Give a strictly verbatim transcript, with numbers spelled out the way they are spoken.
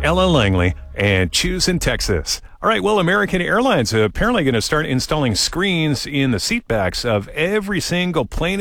Ella Langley, and choose in Texas. All right, well, American Airlines are apparently going to start installing screens in the seatbacks of every single plane